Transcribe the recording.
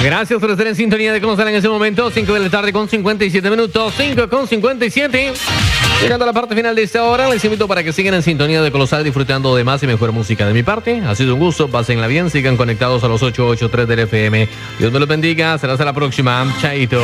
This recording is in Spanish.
Gracias por estar en sintonía de Cómo Sale en ese momento. 5 de la tarde con 57 minutos. 5 con 57. Llegando a la parte final de esta hora, les invito para que sigan en sintonía de Colosal disfrutando de más y mejor música de mi parte. Ha sido un gusto, pásenla bien, sigan conectados a los 883 del FM. Dios me los bendiga, será hasta la próxima. Chaito.